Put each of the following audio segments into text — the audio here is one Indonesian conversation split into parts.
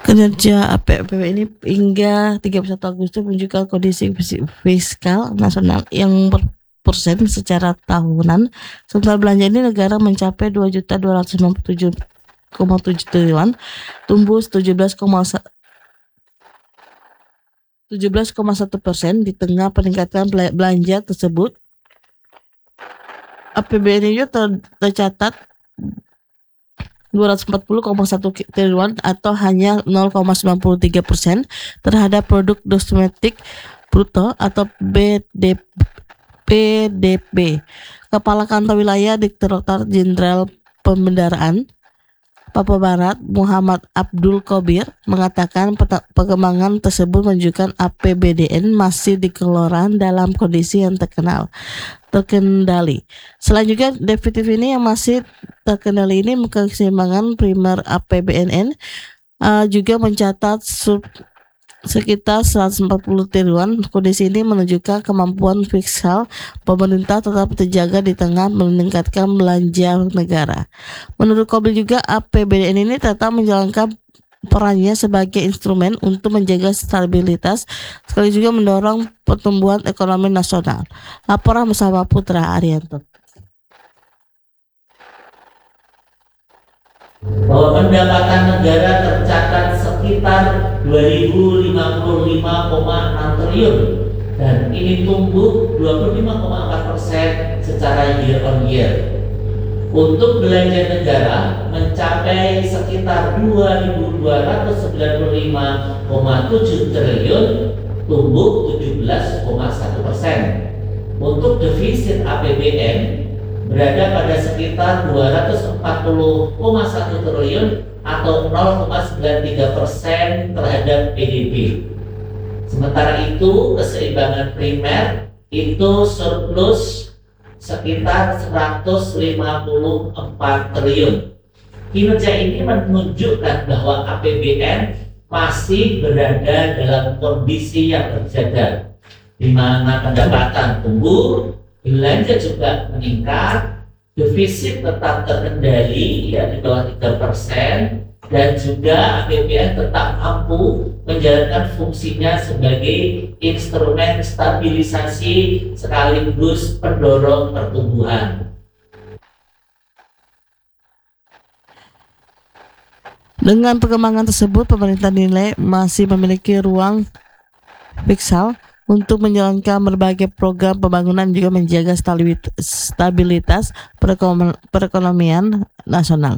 Kinerja APBN ini hingga 31 Agustus menunjukkan kondisi fiskal nasional yang berpersen secara tahunan. Sementara belanja ini negara mencapai 2.297,7 triliun, tumbuh 17,1%. Di tengah peningkatan belanja tersebut, APBN itu tercatat 240,1 triliun atau hanya 0,93% terhadap produk domestik bruto atau PDB. Kepala Kantor Wilayah Direktorat Jenderal Pembendaraan Papua Barat Muhammad Abdul Qobir mengatakan perkembangan tersebut menunjukkan APBDN masih dikelola dalam kondisi yang terkendali. Selain juga defisit ini yang masih terkendali ini, keseimbangan primer APBNN juga mencatat sekitar 140 triliun. Kondisi ini menunjukkan kemampuan fiskal pemerintah tetap terjaga di tengah meningkatkan belanja negara. Menurut Qobir juga APBN ini tetap menjalankan perannya sebagai instrumen untuk menjaga stabilitas sekali juga mendorong pertumbuhan ekonomi nasional. Laporan bersama Putra Arianto. Bahwa pendapatan negara tercatat sekitar 2.055,6 triliun dan ini tumbuh 25,4% secara year on year. Untuk belanja negara mencapai sekitar 2.295,7 triliun, tumbuh 17,1%. Untuk defisit APBN berada pada sekitar 240,1 triliun atau 0,93% terhadap PDB. Sementara itu keseimbangan primer itu surplus sekitar 154 triliun. Kinerja ini menunjukkan bahwa APBN masih berada dalam kondisi yang terjaga, di mana pendapatan tumbuh, belanja juga meningkat, defisit tetap terkendali ya di bawah 3%, dan juga APBN tetap mampu menjalankan fungsinya sebagai instrumen stabilisasi sekaligus pendorong pertumbuhan. Dengan perkembangan tersebut, pemerintah dinilai masih memiliki ruang fiskal untuk menjalankan berbagai program pembangunan juga menjaga stabilitas perekonomian nasional.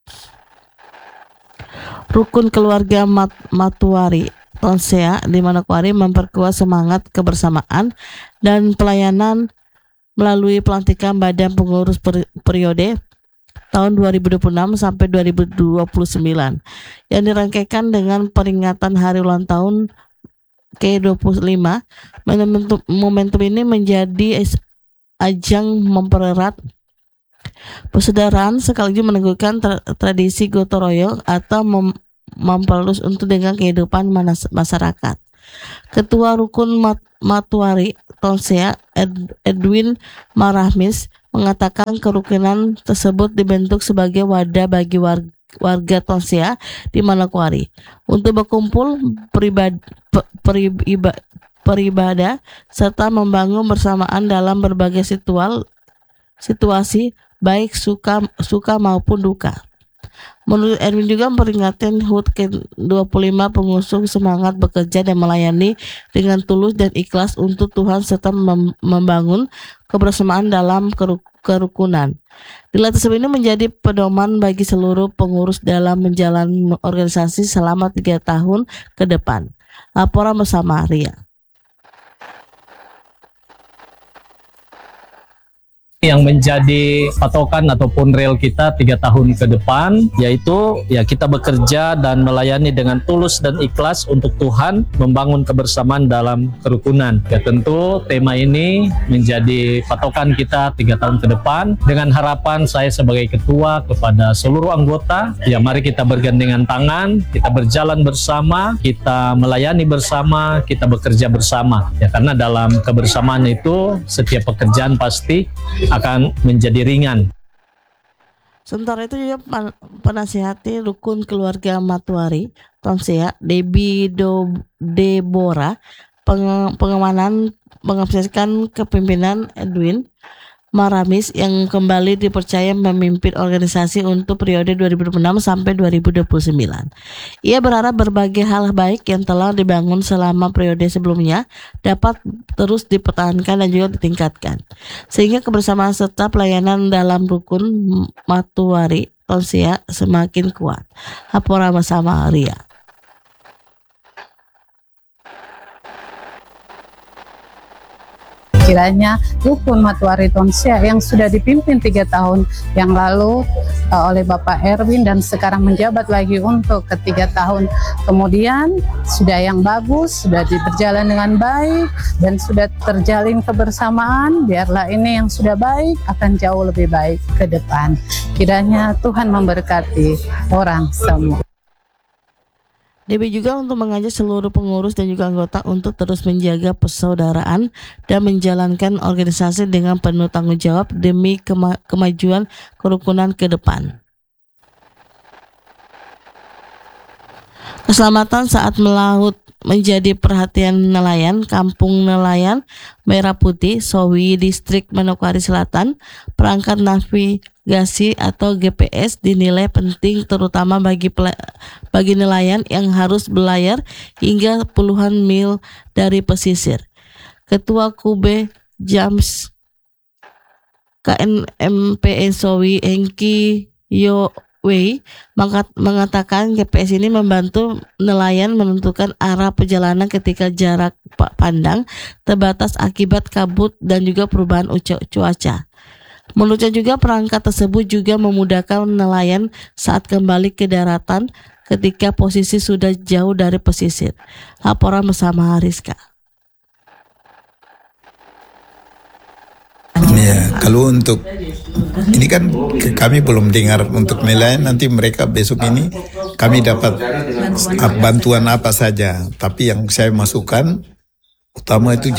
Rukun keluarga Matuari Tonsea di Manokwari memperkuat semangat kebersamaan dan pelayanan melalui pelantikan badan pengurus periode tahun 2026 sampai 2029 yang dirangkaikan dengan peringatan hari ulang tahun ke-25. Momentum ini menjadi ajang mempererat persaudaraan sekaligus meneguhkan tradisi gotong royong atau memperluas untuk dengan kehidupan masyarakat. Ketua Rukun Matuari Tonsea Edwin Marahmis mengatakan kerukunan tersebut dibentuk sebagai wadah bagi warga Tonsea di Manokwari untuk berkumpul beribadah serta membangun bersamaan dalam berbagai situasi baik suka maupun duka. Menurut Erwin juga memperingati HUT ke-25 pengusung semangat bekerja dan melayani dengan tulus dan ikhlas untuk Tuhan serta membangun kebersamaan dalam kerukunan. Nilai tersebut ini menjadi pedoman bagi seluruh pengurus dalam menjalani organisasi selama 3 tahun ke depan. Laporan bersama Ria. Yang menjadi patokan ataupun rel kita 3 tahun ke depan, yaitu ya kita bekerja dan melayani dengan tulus dan ikhlas untuk Tuhan, membangun kebersamaan dalam kerukunan. Ya tentu tema ini menjadi patokan kita 3 tahun ke depan, dengan harapan saya sebagai ketua kepada seluruh anggota, ya mari kita bergandengan tangan, kita berjalan bersama, kita melayani bersama, kita bekerja bersama. Ya karena dalam kebersamaan itu setiap pekerjaan pasti akan menjadi ringan. Sementara itu juga penasihati rukun keluarga Matuari, Tonsea, Deborah, pengamanan mengapresiasikan kepemimpinan Edwin Maramis yang kembali dipercaya memimpin organisasi untuk periode 2006 sampai 2029. Ia berharap berbagai hal baik yang telah dibangun selama periode sebelumnya dapat terus dipertahankan dan juga ditingkatkan, sehingga kebersamaan serta pelayanan dalam rukun Matuari Tonsea semakin kuat. Hapora bersama Ria. Kiranya rukun Matuari Tonsea yang sudah dipimpin 3 tahun yang lalu oleh Bapak Erwin dan sekarang menjabat lagi untuk ketiga tahun kemudian sudah yang bagus, sudah berjalan dengan baik dan sudah terjalin kebersamaan, biarlah ini yang sudah baik akan jauh lebih baik ke depan. Kiranya Tuhan memberkati orang semua. DB juga untuk mengajak seluruh pengurus dan juga anggota untuk terus menjaga persaudaraan dan menjalankan organisasi dengan penuh tanggung jawab demi kemajuan kerukunan ke depan. Keselamatan saat melaut menjadi perhatian nelayan. Kampung Nelayan Merah Putih, Sowi, Distrik Manokwari Selatan. Perangkat navigasi atau GPS dinilai penting terutama bagi nelayan yang harus berlayar hingga puluhan mil dari pesisir. Ketua Kube Jams KNMPE Sowi Hengki Wei mengatakan GPS ini membantu nelayan menentukan arah perjalanan ketika jarak pandang terbatas akibat kabut dan juga perubahan cuaca. Menurutnya juga perangkat tersebut juga memudahkan nelayan saat kembali ke daratan ketika posisi sudah jauh dari pesisir. Laporan bersama Rizka. Ya, kalau untuk ini kan kami belum dengar untuk nelayan, nanti mereka besok ini kami dapat bantuan apa saja. Tapi yang saya masukkan utama itu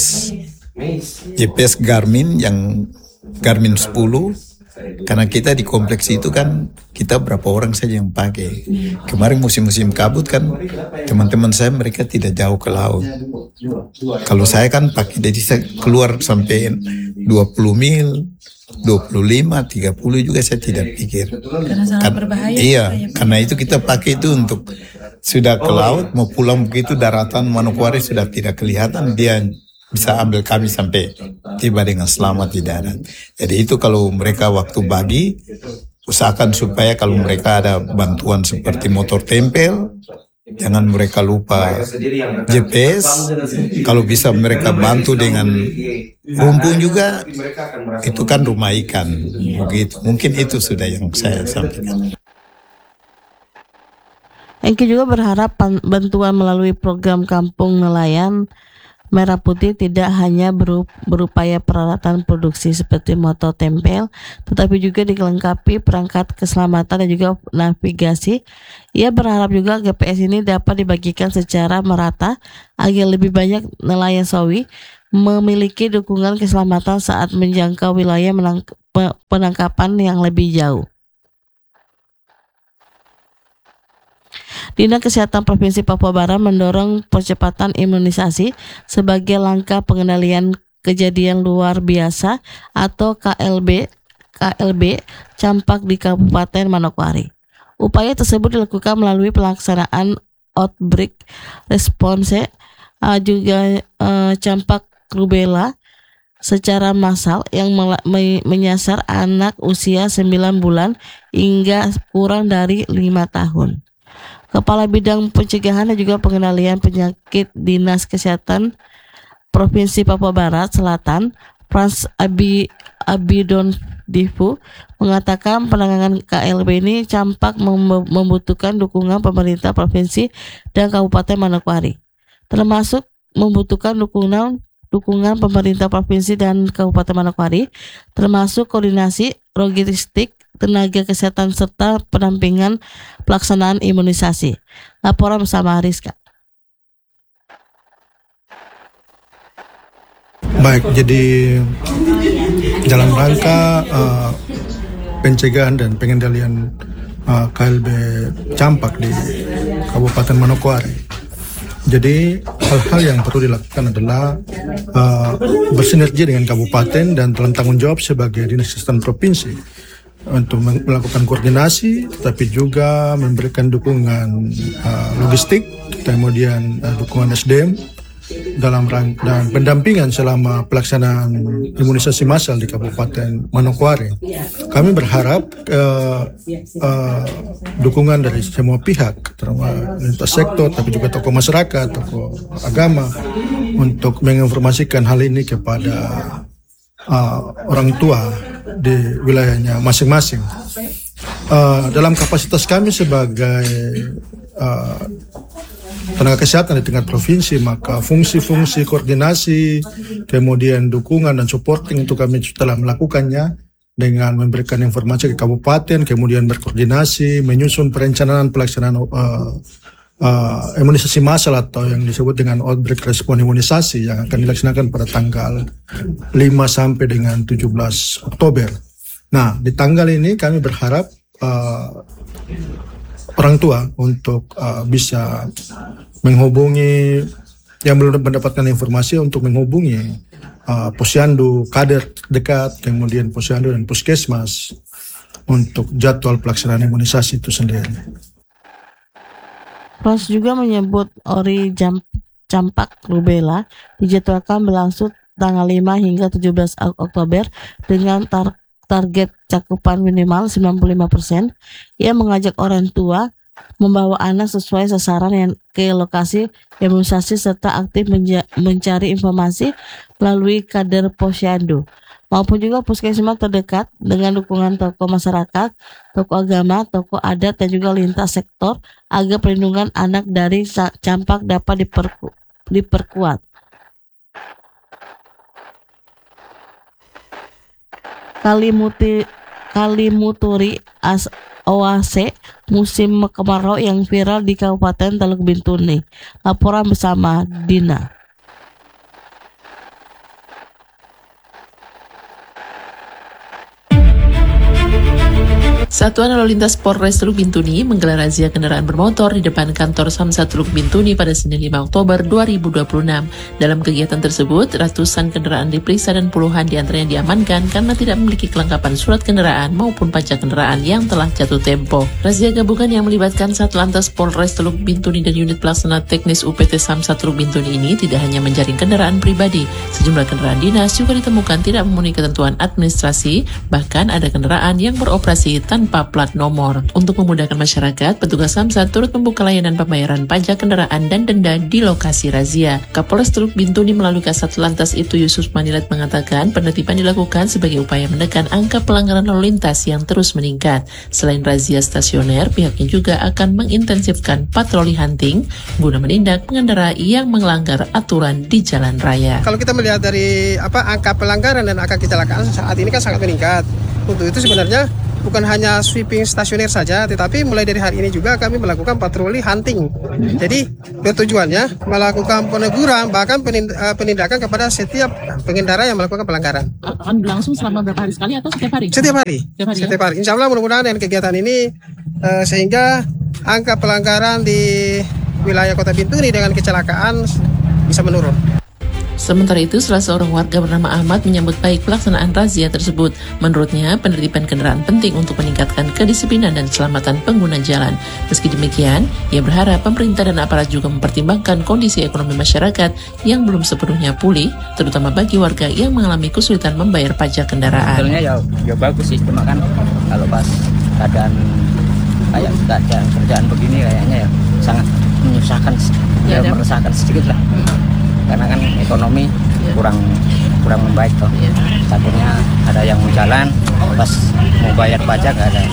GPS Garmin yang Garmin 10, karena kita di kompleks itu kan kita berapa orang saja yang pakai. Kemarin musim-musim kabut kan teman-teman saya mereka tidak jauh ke laut. Kalau saya kan pakai, jadi saya keluar sampai 20 mil, 25, 30 juga saya tidak pikir. Karena sangat berbahaya. Iya, karena itu kita pakai itu untuk sudah ke laut, mau pulang begitu daratan Manokwari sudah tidak kelihatan, dia bisa ambil kami sampai tiba dengan selamat di darat. Jadi itu kalau mereka waktu bagi, usahakan supaya kalau mereka ada bantuan seperti motor tempel, jangan mereka lupa GPS. Kalau bisa mereka bantu dengan rumpun juga, itu kan rumah ikan. Begitu. Mungkin itu sudah yang saya sampaikan. Engki juga berharap bantuan melalui program Kampung Nelayan Merah Putih tidak hanya berupaya peralatan produksi seperti motor tempel, tetapi juga dilengkapi perangkat keselamatan dan juga navigasi. Ia berharap juga GPS ini dapat dibagikan secara merata agar lebih banyak nelayan Sowi memiliki dukungan keselamatan saat menjangkau wilayah penangkapan yang lebih jauh. Dinas Kesehatan Provinsi Papua Barat mendorong percepatan imunisasi sebagai langkah pengendalian kejadian luar biasa atau KLB campak di Kabupaten Manokwari. Upaya tersebut dilakukan melalui pelaksanaan outbreak response juga campak rubella secara massal yang menyasar anak usia 9 bulan hingga kurang dari 5 tahun. Kepala Bidang Pencegahan dan juga Pengendalian Penyakit Dinas Kesehatan Provinsi Papua Barat Selatan, Frans Abidon Difu, mengatakan penanganan KLB ini campak membutuhkan dukungan pemerintah provinsi dan Kabupaten Manokwari, termasuk membutuhkan dukungan pemerintah provinsi dan Kabupaten Manokwari, termasuk koordinasi logistik, tenaga kesehatan serta pendampingan pelaksanaan imunisasi. Laporan bersama Rizka. Baik, jadi dalam rangka pencegahan dan pengendalian KLB campak di Kabupaten Manokwari. Jadi hal-hal yang perlu dilakukan adalah bersinergi dengan kabupaten dan dalam tanggung jawab sebagai Dinas Kesehatan Provinsi untuk melakukan koordinasi, tetapi juga memberikan dukungan logistik, kemudian dukungan SDM dalam dan pendampingan selama pelaksanaan imunisasi massal di Kabupaten Manokwari. Kami berharap dukungan dari semua pihak, terutama lintas sektor, tapi juga tokoh masyarakat, tokoh agama, untuk menginformasikan hal ini kepada orang tua di wilayahnya masing-masing. Dalam kapasitas kami sebagai tenaga kesehatan di tingkat provinsi, maka fungsi-fungsi koordinasi, kemudian dukungan dan supporting itu kami telah melakukannya dengan memberikan informasi ke kabupaten, kemudian berkoordinasi, menyusun perencanaan pelaksanaan imunisasi massal atau yang disebut dengan outbreak response imunisasi yang akan dilaksanakan pada tanggal 5 sampai dengan 17 Oktober. Nah, di tanggal ini kami berharap orang tua untuk bisa menghubungi yang belum mendapatkan informasi untuk menghubungi posyandu, kader dekat, kemudian posyandu dan puskesmas untuk jadwal pelaksanaan imunisasi itu sendiri. Pros juga menyebut ori campak rubella dijadwalkan berlangsung tanggal 5 hingga 17 Oktober dengan target cakupan minimal 95%. Ia mengajak orang tua membawa anak sesuai sasaran yang ke lokasi imunisasi serta aktif mencari informasi melalui kader posyandu maupun juga puskesmas terdekat dengan dukungan tokoh masyarakat, tokoh agama, tokoh adat dan juga lintas sektor agar perlindungan anak dari campak dapat diperkuat. Kalimuturi Oase musim kemarau yang viral di Kabupaten Teluk Bintuni. Laporan bersama Dina. Satuan Lalu Lintas Polres Teluk Bintuni menggelar razia kendaraan bermotor di depan kantor Samsat Teluk Bintuni pada Senin 5 Oktober 2026. Dalam kegiatan tersebut, ratusan kendaraan diperiksa dan puluhan diantaranya diamankan karena tidak memiliki kelengkapan surat kendaraan maupun pajak kendaraan yang telah jatuh tempo. Razia gabungan yang melibatkan Satlantas Polres Teluk Bintuni dan unit pelaksana teknis UPT Samsat Teluk Bintuni ini tidak hanya menjaring kendaraan pribadi, sejumlah kendaraan dinas juga ditemukan tidak memenuhi ketentuan administrasi, bahkan ada kendaraan yang beroperasi tanpa plat nomor. Untuk memudahkan masyarakat, petugas Samsat turut membuka layanan pembayaran pajak kendaraan dan denda di lokasi razia. Kapolres Teluk Bintuni melalui Kasat Lantas itu Yusuf Manilat mengatakan penertiban dilakukan sebagai upaya menekan angka pelanggaran lalu lintas yang terus meningkat. Selain razia stasioner, pihaknya juga akan mengintensifkan patroli hunting guna menindak pengendara yang melanggar aturan di jalan raya. Kalau kita melihat dari angka pelanggaran dan angka kecelakaan saat ini kan sangat meningkat. Untuk itu sebenarnya bukan hanya sweeping stasioner saja, tetapi mulai dari hari ini juga kami melakukan patroli hunting. Jadi tujuannya melakukan peneguran bahkan penindakan kepada setiap pengendara yang melakukan pelanggaran. Akan berlangsung selama berapa hari sekali atau setiap hari? Setiap hari. Insya Allah mudah-mudahan dengan kegiatan ini sehingga angka pelanggaran di wilayah Kota Bintuni dengan kecelakaan bisa menurun. Sementara itu, salah seorang warga bernama Ahmad menyambut baik pelaksanaan razia tersebut. Menurutnya, penertiban kendaraan penting untuk meningkatkan kedisiplinan dan keselamatan pengguna jalan. Meski demikian, ia berharap pemerintah dan aparat juga mempertimbangkan kondisi ekonomi masyarakat yang belum sepenuhnya pulih, terutama bagi warga yang mengalami kesulitan membayar pajak kendaraan. Sebetulnya ya bagus sih, cuma kan kalau pas keadaan kayak kerjaan begini kayaknya ya sangat menyusahkan, meresahkan sedikit lah. Karena kan ekonomi kurang membaik toh. Takutnya ada yang mau jalan pas mau bayar pajak nggak ada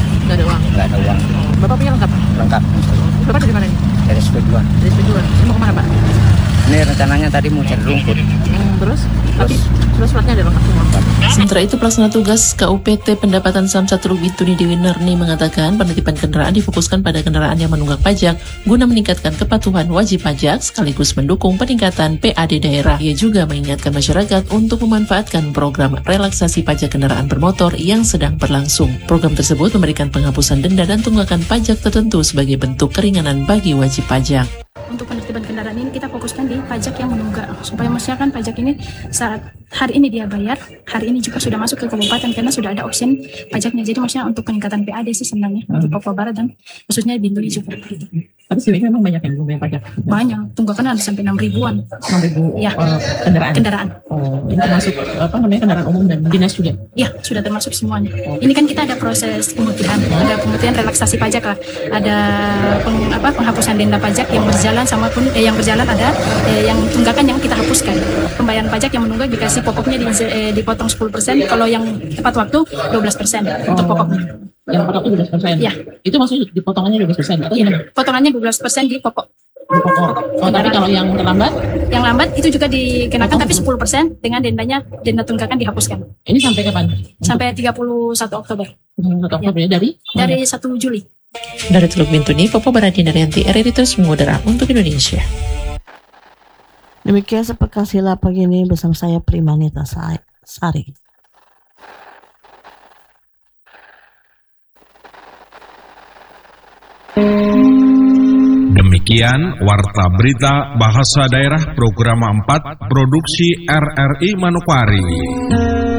uang. Bapak punya lengkap. Bapak dari mana nih? Dari SP2. Ini mau kemana Pak? Ini rencananya tadi mau cari rumput. Terus suratnya ada lengkap semua. Sementara itu pelaksana tugas KUPT Pendapatan Samsat Teluk Bintuni Dewi Nerni mengatakan penertiban kendaraan difokuskan pada kendaraan yang menunggak pajak guna meningkatkan kepatuhan wajib pajak sekaligus mendukung peningkatan PAD daerah. Ia juga mengingatkan masyarakat untuk memanfaatkan program relaksasi pajak kendaraan bermotor yang sedang berlangsung. Program tersebut memberikan penghapusan denda dan tunggakan pajak tertentu sebagai bentuk keringanan bagi wajib pajak. Untuk penertiban kendaraan ini kita fokuskan di pajak yang menunggak supaya masyarakat pajak ini saat hari ini dia bayar, hari ini juga sudah masuk ke kabupaten karena sudah ada option pajaknya. Jadi maksudnya untuk peningkatan PAD sih sebenarnya untuk Papua Barat dan khususnya Bintuni juga gitu. Tapi sebenarnya memang banyak yang belum bayar pajak. Banyak, tunggakan ada sampai 6.000-an. 6.000 ya, kendaraan. Oh, ini termasuk kendaraan umum dan dinas juga? Ya, sudah termasuk semuanya. Ini kan kita ada proses pemutihan, ada pemutihan relaksasi pajak lah, ada penghapusan denda pajak yang berjalan sama pun yang berjalan ada yang tunggakan yang kita hapuskan. Pembayaran pajak yang menunggak dikasih pokoknya dipotong 10%, kalau yang tepat waktu 12% untuk pokoknya. Yang pokoknya 12%? Ya. Itu maksudnya dipotongannya 12% atau gimana? Potongannya 12% di pokok. Oh, tapi kalau yang terlambat? Yang lambat itu juga dikenakan tapi 10% dengan denda tunggakan dihapuskan. Ini sampai kapan? Sampai 31 Oktober. 1 Oktober ya, dari 1 Juli. Dari Teluk Bintuni, Popo Baradina Rianti, RRI Terus mengudara untuk Indonesia. Demikian sepekan sila pagi ini bersama saya Primanita Sari. Demikian Warta Berita Bahasa Daerah Program 4 Produksi RRI Manokwari.